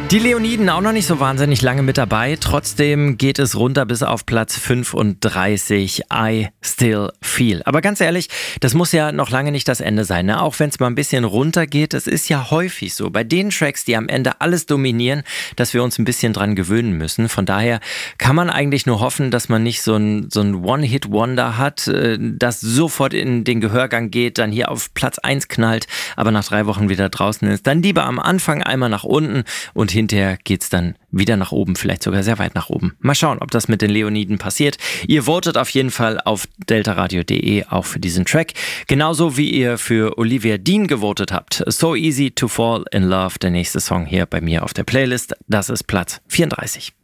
Die Leoniden auch noch nicht so wahnsinnig lange mit dabei. Trotzdem geht es runter bis auf Platz 35. I Still Feel. Aber ganz ehrlich, das muss ja noch lange nicht das Ende sein, ne? Auch wenn es mal ein bisschen runter geht. Es ist ja häufig so bei den Tracks, die am Ende alles dominieren, dass wir uns ein bisschen dran gewöhnen müssen. Von daher kann man eigentlich nur hoffen, dass man nicht so ein One-Hit-Wonder hat, das sofort in den Gehörgang geht, dann hier auf Platz 1 knallt, aber nach 3 Wochen wieder draußen ist. Dann lieber am Anfang einmal nach unten und hinterher geht's dann wieder nach oben, vielleicht sogar sehr weit nach oben. Mal schauen, ob das mit den Leoniden passiert. Ihr votet auf jeden Fall auf deltaradio.de auch für diesen Track. Genauso wie ihr für Olivia Dean gewotet habt. So Easy to Fall in Love, der nächste Song hier bei mir auf der Playlist. Das ist Platz 34.